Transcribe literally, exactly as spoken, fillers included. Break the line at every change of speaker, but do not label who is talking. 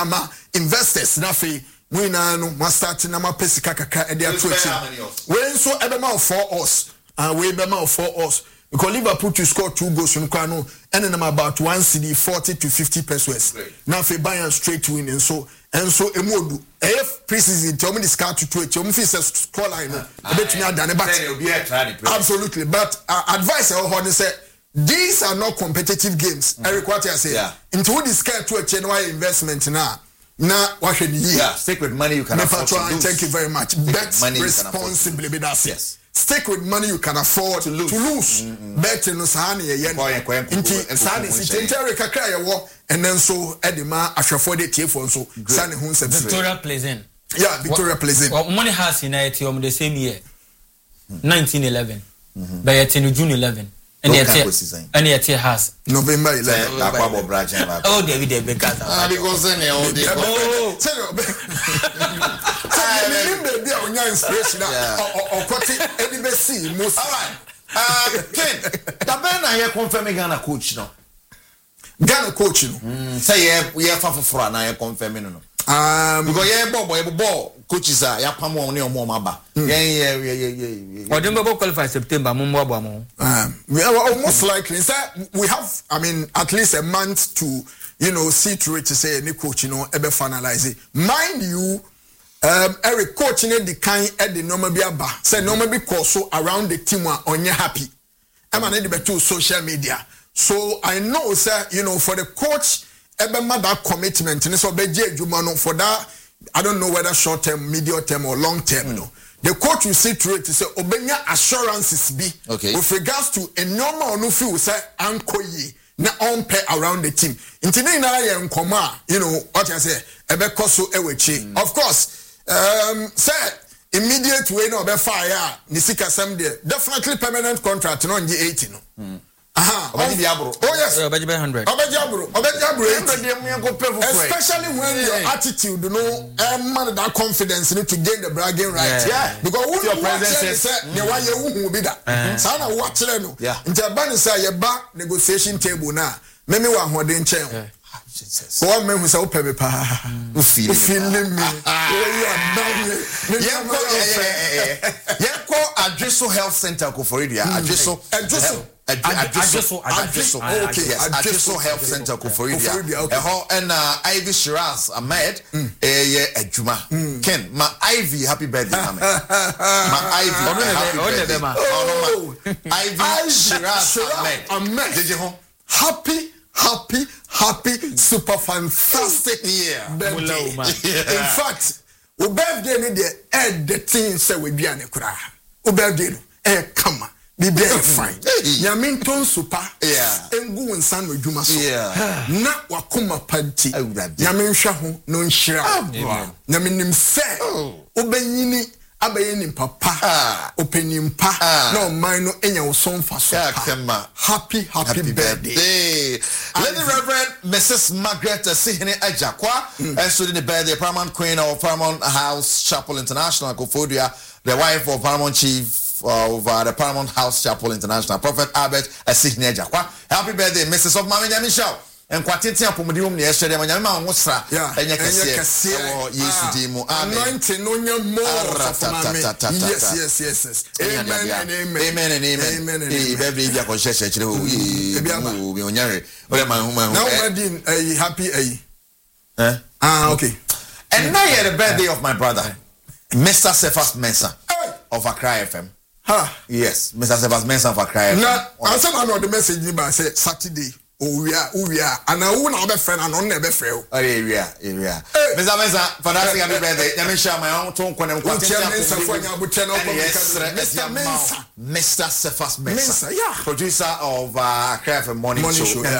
ama investors na fe we na no ma start na ma pesika kaka e dey attract we so e be ma for us and we be ma for us because Liverpool to score two goals in Kwano and then about one C D forty to fifty pesos now fe Bayern straight win and so and so emodu if preseason tell me the scout to two tell me fi score line no bet me adane but absolutely but uh, advice I want to say these are not competitive games. Mm. Eric, what you say? Yeah. Into the scale to a genuine investment now. Now, what should you?
Yeah, stick with money you can afford to lose.
Thank you very much. Bet responsibly, be that yes. Stick with money you can afford to lose. To lose. Mm-hmm. Bet no sahani ye yen. Inti sahani si tentere kakra ye wo and then so edema ashafo de tie for so sahani hun se
Victoria plays in.
Yeah, Victoria plays in.
Well, money has United um the same year. nineteen eleven. Mm-hmm. By June eleven. And yet, and yet, it has
November eleventh.
Oh, David, David,
ah, because then all the oh, I remember there on your inspiration or what anybody see most.
All right, uh, Ken, the man I hear confirming Ghana coach no.
Ghana coach no.
Say yeah, we have for for na I confirming no.
Um,
because yeah, boy, boy, boy, coaches are ya pamo oni omo maba. Yeah, yeah, yeah, yeah, yeah.
What do you qualify September? Mumbo abo.
Um, we are almost likely. Is that we have? I mean, at least a month to you know see through it to say any coach you know ever finalize it. Mind you, um, Eric coaching the kind at the normal be aba. Say normal be so around the team on you happy. I'm an editor to social media, so I know, sir. You know, for the coach. Ebe that commitment and so beje jumano for that I don't know whether short term, medium term or long term mm. no. The coach will see through it to say obenya assurances be
okay.
with regards to a normal no feel say anko yi na on pair around the team. Intini na ye nkoma you know what I say ebe koso ewechi. Mm. Of course um say immediate way no be fire ni sika sem there definitely permanent contract no nje eighty no. Mm. Aha,
Obeji Abro.
Oh yes,
Obeji one hundred.
Obeji Abro. Obeji Abro. Especially when yeah. your attitude, you know, um, man, that confidence, you need to gain the bragging right.
Yeah. yeah.
Because who your presence is, the way you will be that. So I watch it. Yeah. In Japan, say you back negotiation table now. Maybe one more than chair. So one man who say open me pa.
You feel
feeling me. You are down me.
Yeah, yeah, yeah. Yeah, Adreso Health Center ko for India. Adreso.
Adreso.
Adreso, Adreso, okay, yes, Adreso Health Center Koforidia. And Ivy Shiraz Ahmed, eh, Ejuma. Ken, my Ivy, happy birthday, mama. My Ivy, happy birthday. Oh, Ivy Shiraz Ahmed. Did you home?
Happy, happy, happy, super fantastic year. Birthday. In fact, o birthday ni de ed the thing say we be ane kura. O birthday no, eh, come on. Be very fine. Yaminton super.
Yeah.
Engu nsan no dwuma so.
Yeah.
Na wakoma panti. Yamin hwa ho no nhira. Yaminim se. Obenyini abayenim papa. Openim pa. No man no enya wo son fa so. Happy happy birthday.
Lady Reverend Missus Margaret Sihene Ajakwa and so the birthday Paramount Queen of Paramount House Chapel International Kofodia, the wife of Paramount Chief of uh, the Paramount House Chapel International, Prophet Albert Sihene Ajakwa. Happy birthday, Missus of Mami Nyamisha. And Quatinti Apomodium yesterday, when Yama Musra, and Yakasia, yes, Dimo,
anointing on your more. Yes, yes, yes, yes. Amen and amen.
Amen and amen. Amen and amen. Baby, you are conscious. You will be on your
now, a happy a. Ah, okay.
And now you're the birthday of my brother, Mister Cephas Mensah of Accra F M.
Ha,
yes, Mister Cephas Mensah of Accra F M.
Now, I said I know the message you say Saturday. Oh yeah, oh yeah. And I won't have a friend and on never fail.
Oh yeah, yeah. Mister Mensah, fantastic happy birthday. Let me share my own tone when I'm
Mister Mensah.
Mister Cephas Mensah.
Yeah.
Producer of uh, Accra F M Morning Show.